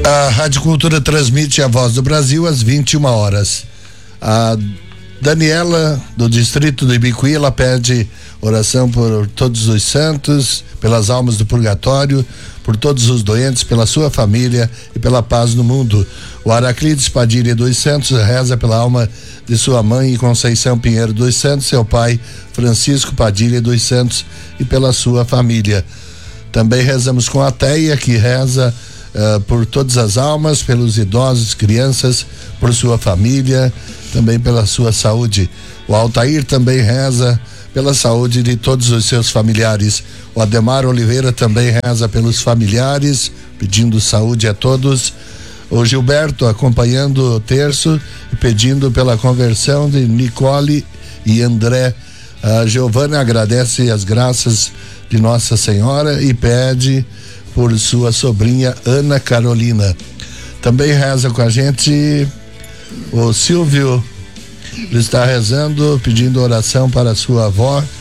A Rádio Cultura transmite a Voz do Brasil às 21 horas. A Daniela, do distrito do Ibicuí, ela pede oração por todos os santos, pelas almas do purgatório, por todos os doentes, pela sua família e pela paz no mundo. O Araclides Padilha dos Santos reza pela alma de sua mãe Conceição Pinheiro dos Santos, seu pai Francisco Padilha dos Santos e pela sua família. Também rezamos com a Teia, que reza por todas as almas, pelos idosos, crianças, por sua família, também pela sua saúde. O Altair também reza pela saúde de todos os seus familiares. O Ademar Oliveira também reza pelos familiares, pedindo saúde a todos. O Gilberto acompanhando o terço e pedindo pela conversão de Nicole e André. A Giovana agradece as graças de Nossa Senhora e pede por sua sobrinha Ana Carolina. Também reza com a gente o Silvio, ele está rezando, pedindo oração para sua avó